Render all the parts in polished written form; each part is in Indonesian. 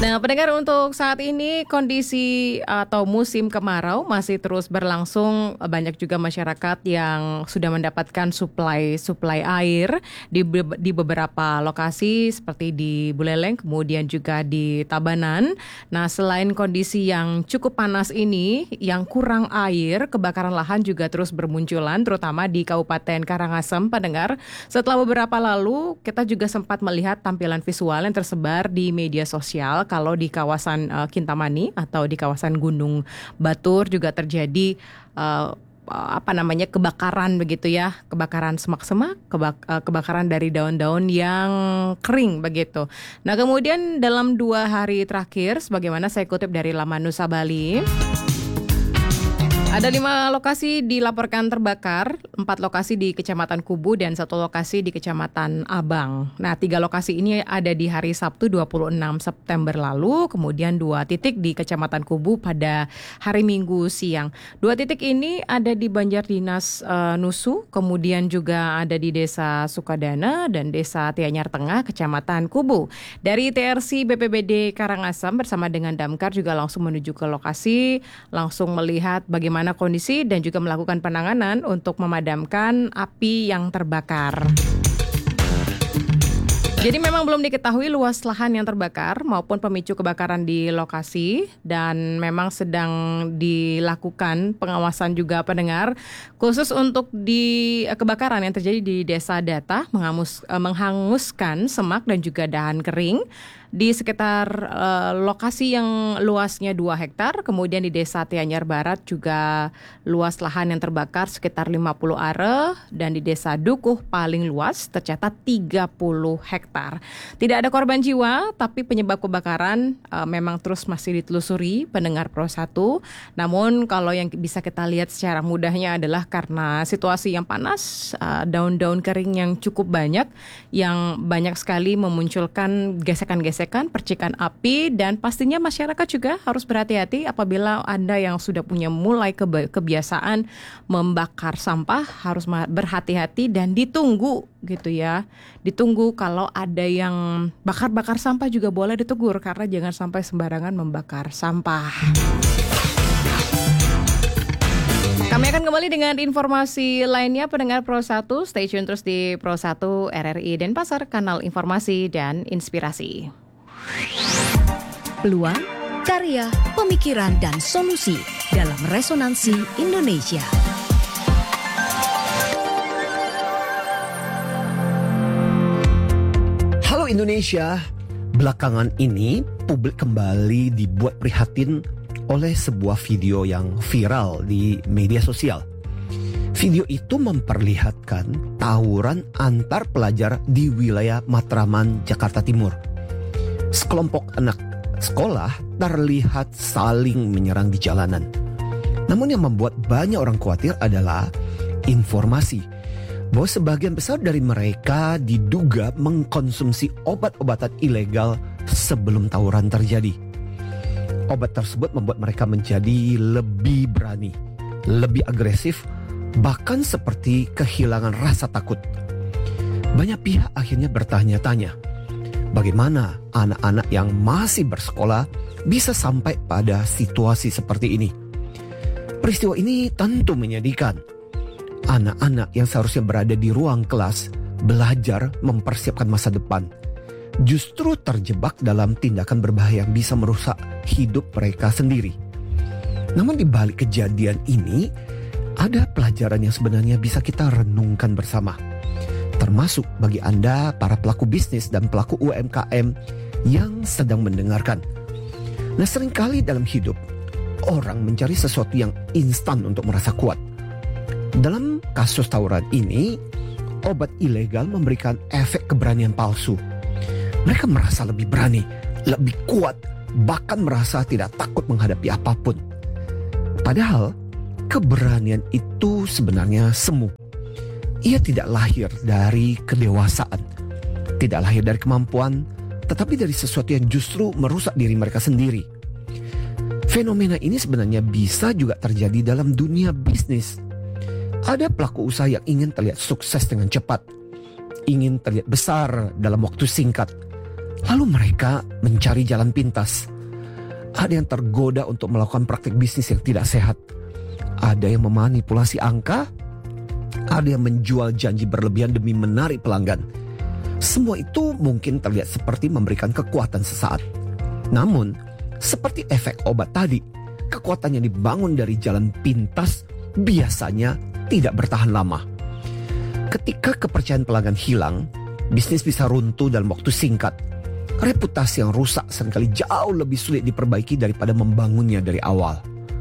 Nah, pendengar, untuk saat ini kondisi atau musim kemarau masih terus berlangsung. Banyak juga masyarakat yang sudah mendapatkan suplai air di beberapa lokasi seperti di Buleleng, kemudian juga di Tabanan. Nah, selain kondisi yang cukup panas ini, yang kurang air, kebakaran lahan juga terus bermunculan, terutama di Kabupaten Karangasem, pendengar. Setelah beberapa lalu, kita juga sempat melihat tampilan visual yang tersebar di media sosial. Kalau di kawasan Kintamani atau di kawasan Gunung Batur juga terjadi kebakaran begitu ya, kebakaran semak-semak, kebakaran dari daun-daun yang kering begitu. Nah, kemudian dalam 2 hari terakhir, sebagaimana saya kutip dari laman Nusa Bali, ada 5 lokasi dilaporkan terbakar, 4 lokasi di Kecamatan Kubu dan 1 lokasi di Kecamatan Abang. Nah, 3 lokasi ini ada di hari Sabtu 26 September lalu, kemudian 2 titik di Kecamatan Kubu pada hari Minggu siang. 2 titik ini ada di Banjar Dinas Nusu, kemudian juga ada di Desa Sukadana dan Desa Tianyar Tengah, Kecamatan Kubu. Dari TRC BPBD Karangasem bersama dengan Damkar juga langsung menuju ke lokasi, langsung melihat bagaimana kondisi dan juga melakukan penanganan untuk memadamkan api yang terbakar. Jadi memang belum diketahui luas lahan yang terbakar maupun pemicu kebakaran di lokasi, dan memang sedang dilakukan pengawasan juga, pendengar, khusus untuk di kebakaran yang terjadi di Desa Data, menghanguskan semak dan juga dahan kering di sekitar lokasi yang luasnya 2 hektar. Kemudian di Desa Tianyar Barat juga luas lahan yang terbakar sekitar 50 are, dan di Desa Dukuh paling luas tercatat 30 hektar. Tidak ada korban jiwa, tapi penyebab kebakaran memang terus masih ditelusuri, pendengar Pro 1. Namun kalau yang bisa kita lihat secara mudahnya adalah karena situasi yang panas, daun-daun kering yang cukup banyak, yang banyak sekali memunculkan gesekan-gesekan, percikan api, dan pastinya masyarakat juga harus berhati-hati apabila Anda yang sudah punya mulai kebiasaan membakar sampah, harus berhati-hati dan ditunggu gitu ya. Ditunggu kalau ada yang bakar-bakar sampah juga boleh ditegur, karena jangan sampai sembarangan membakar sampah. Kami akan kembali dengan informasi lainnya, pendengar Pro 1. Stay tune terus di Pro 1 RRI Denpasar, kanal informasi dan inspirasi. Peluang, karya, pemikiran, dan solusi dalam Resonansi Indonesia. Halo Indonesia, belakangan ini publik kembali dibuat prihatin oleh sebuah video yang viral di media sosial. Video itu memperlihatkan tawuran antar pelajar di wilayah Matraman, Jakarta Timur. Sekelompok anak sekolah terlihat saling menyerang di jalanan. Namun yang membuat banyak orang khawatir adalah informasi bahwa sebagian besar dari mereka diduga mengkonsumsi obat-obatan ilegal sebelum tawuran terjadi. Obat tersebut membuat mereka menjadi lebih berani, lebih agresif, bahkan seperti kehilangan rasa takut. Banyak pihak akhirnya bertanya-tanya, bagaimana anak-anak yang masih bersekolah bisa sampai pada situasi seperti ini? Peristiwa ini tentu menyedihkan. Anak-anak yang seharusnya berada di ruang kelas, belajar mempersiapkan masa depan, justru terjebak dalam tindakan berbahaya yang bisa merusak hidup mereka sendiri. Namun di balik kejadian ini, ada pelajaran yang sebenarnya bisa kita renungkan bersama. Termasuk bagi Anda, para pelaku bisnis dan pelaku UMKM yang sedang mendengarkan. Nah, seringkali dalam hidup, orang mencari sesuatu yang instan untuk merasa kuat. Dalam kasus tawuran ini, obat ilegal memberikan efek keberanian palsu. Mereka merasa lebih berani, lebih kuat, bahkan merasa tidak takut menghadapi apapun. Padahal, keberanian itu sebenarnya semu. Ia tidak lahir dari kedewasaan, tidak lahir dari kemampuan, tetapi dari sesuatu yang justru merusak diri mereka sendiri. Fenomena ini sebenarnya bisa juga terjadi dalam dunia bisnis. Ada pelaku usaha yang ingin terlihat sukses dengan cepat, ingin terlihat besar dalam waktu singkat, Lalu mereka mencari jalan pintas. Ada yang tergoda untuk melakukan praktik bisnis yang tidak sehat. Ada yang memanipulasi angka. Ada yang menjual janji berlebihan demi menarik pelanggan. Semua itu mungkin terlihat seperti memberikan kekuatan sesaat. Namun, seperti efek obat tadi, kekuatan yang dibangun dari jalan pintas biasanya tidak bertahan lama. Ketika kepercayaan pelanggan hilang, bisnis bisa runtuh dalam waktu singkat. Reputasi yang rusak seringkali jauh lebih sulit diperbaiki daripada membangunnya dari awal.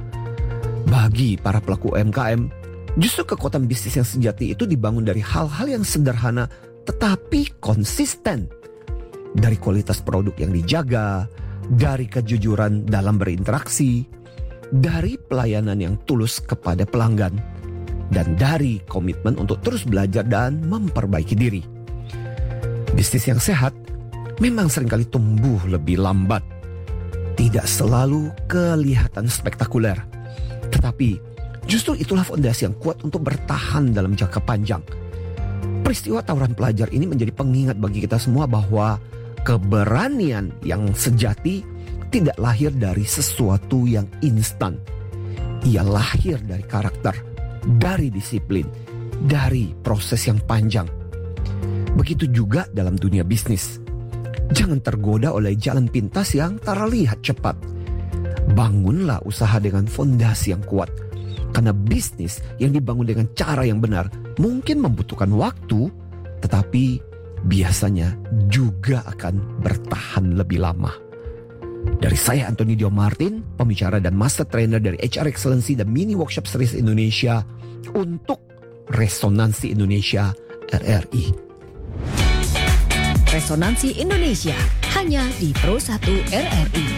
Bagi para pelaku UMKM, justru kekuatan bisnis yang sejati itu dibangun dari hal-hal yang sederhana tetapi konsisten. Dari kualitas produk yang dijaga, dari kejujuran dalam berinteraksi, dari pelayanan yang tulus kepada pelanggan, dan dari komitmen untuk terus belajar dan memperbaiki diri. Bisnis yang sehat memang seringkali tumbuh lebih lambat. Tidak selalu kelihatan spektakuler. Tetapi justru itulah fondasi yang kuat untuk bertahan dalam jangka panjang. Peristiwa tawuran pelajar ini menjadi pengingat bagi kita semua bahwa keberanian yang sejati tidak lahir dari sesuatu yang instan. Ia lahir dari karakter, dari disiplin, dari proses yang panjang. Begitu juga dalam dunia bisnis. Jangan tergoda oleh jalan pintas yang terlihat cepat. Bangunlah usaha dengan fondasi yang kuat. Karena bisnis yang dibangun dengan cara yang benar mungkin membutuhkan waktu, tetapi biasanya juga akan bertahan lebih lama. Dari saya Anthony Dio Martin, pembicara dan master trainer dari HR Excellency dan Mini Workshop Series Indonesia untuk Resonansi Indonesia RRI. Resonansi Indonesia hanya di Pro 1 RRI.